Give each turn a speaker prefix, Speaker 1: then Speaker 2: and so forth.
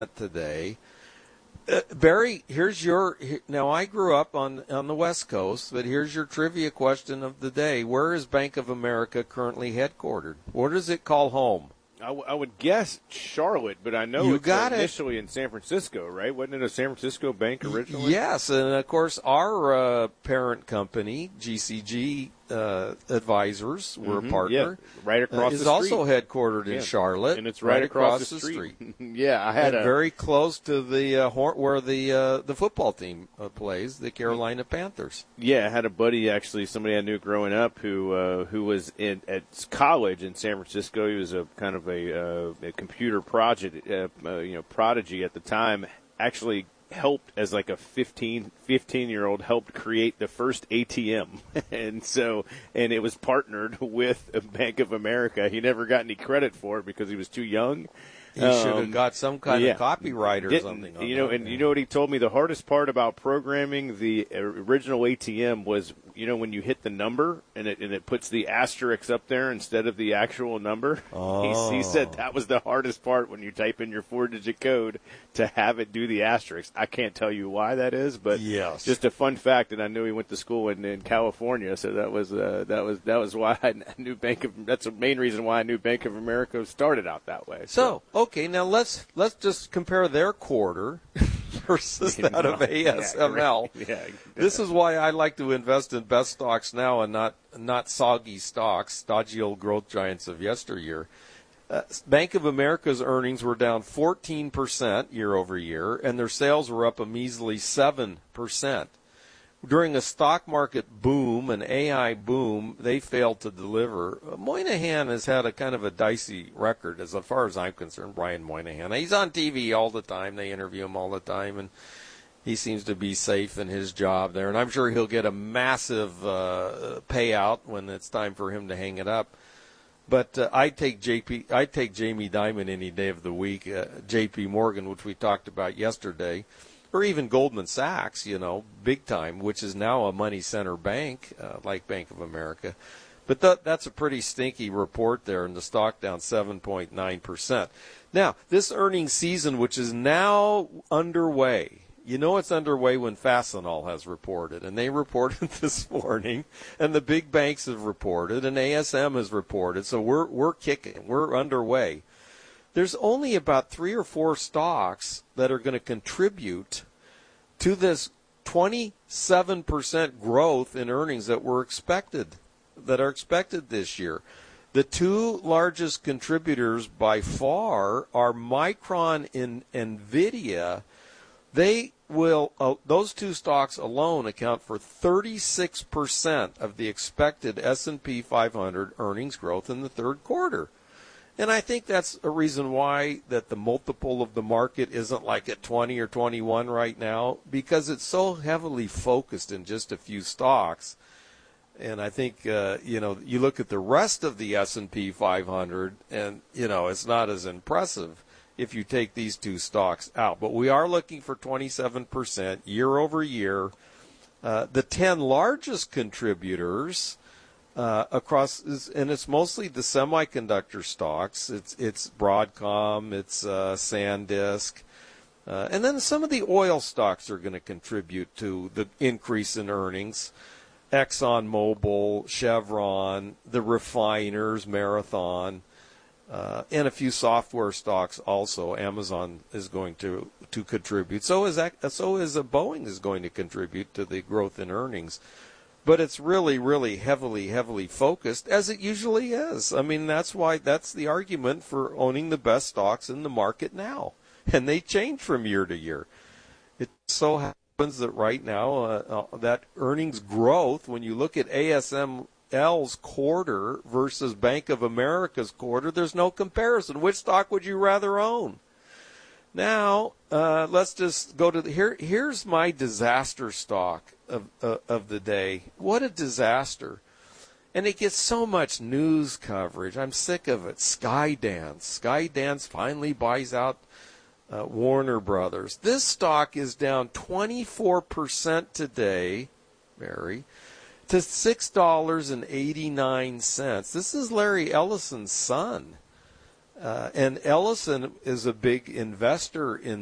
Speaker 1: today. Barry, now I grew up on the West Coast, but here's your trivia question of the day. Where is Bank of America currently headquartered? What does it call home?
Speaker 2: I would guess Charlotte, but I know it's initially in San Francisco, right? Wasn't it a San Francisco bank originally?
Speaker 1: Yes, and of course our parent company, GCG Advisors, we're a partner.
Speaker 2: Yeah, right across the street.
Speaker 1: Is also headquartered in Charlotte,
Speaker 2: and it's right across the street. Yeah, I had
Speaker 1: very close to the where the football team plays, the Carolina Panthers.
Speaker 2: Yeah, I had a buddy actually, somebody I knew growing up who was at college in San Francisco. He was a kind of a computer prodigy at the time. Actually helped as like a 15-year-old helped create the first ATM. and it was partnered with Bank of America. He never got any credit for it because he was too young.
Speaker 1: He should have got some kind of copyright or something.
Speaker 2: You know what he told me? The hardest part about programming the original ATM was, when you hit the number and it puts the asterisk up there instead of the actual number.
Speaker 1: Oh.
Speaker 2: He said that was the hardest part when you type in your 4-digit code to have it do the asterisk. I can't tell you why that is, but
Speaker 1: yes.
Speaker 2: Just a fun fact. And I knew he went to school in California, so that was why I knew that's the main reason why I knew Bank of America started out that way.
Speaker 1: So okay, now let's just compare their quarter versus that of ASML.
Speaker 2: Yeah.
Speaker 1: This is why I like to invest in best stocks now and not soggy stocks, stodgy old growth giants of yesteryear. Bank of America's earnings were down 14% year over year, and their sales were up a measly 7%. During a stock market boom, an AI boom, they failed to deliver. Moynihan has had a kind of a dicey record as far as I'm concerned, Brian Moynihan. He's on TV all the time. They interview him all the time, and he seems to be safe in his job there. And I'm sure he'll get a massive payout when it's time for him to hang it up. But I'd take Jamie Dimon any day of the week, J.P. Morgan, which we talked about yesterday, or even Goldman Sachs, big time, which is now a money center bank like Bank of America. But that's a pretty stinky report there, and the stock down 7.9%. Now, this earnings season, which is now underway, it's underway when Fastenal has reported, and they reported this morning, and the big banks have reported, and ASM has reported, so we're kicking, we're underway. There's only about 3 or 4 stocks that are going to contribute to this 27% growth in earnings that are expected this year. The 2 largest contributors by far are Micron and NVIDIA. Those 2 stocks alone account for 36% of the expected S&P 500 earnings growth in the third quarter. And I think that's a reason why that the multiple of the market isn't like at 20 or 21 right now, because it's so heavily focused in just a few stocks. And I think, you look at the rest of the S&P 500 and, it's not as impressive if you take these 2 stocks out. But we are looking for 27% year over year. The 10 largest contributors across, and it's mostly the semiconductor stocks. It's Broadcom, it's SanDisk, and then some of the oil stocks are going to contribute to the increase in earnings. ExxonMobil, Chevron, the refiners, Marathon, and a few software stocks also. Amazon is going to contribute. So is Boeing is going to contribute to the growth in earnings. But it's really, really heavily focused, as it usually is. I mean, that's the argument for owning the best stocks in the market now. And they change from year to year. It so happens that right now, that earnings growth, when you look at ASML's quarter versus Bank of America's quarter, there's no comparison. Which stock would you rather own? Now, let's just go to here's my disaster stock of the day. What a disaster. And it gets so much news coverage. I'm sick of it. Skydance. Skydance finally buys out Warner Brothers. This stock is down 24% today, Mary, to $6.89. This is Larry Ellison's son. And Ellison is a big investor in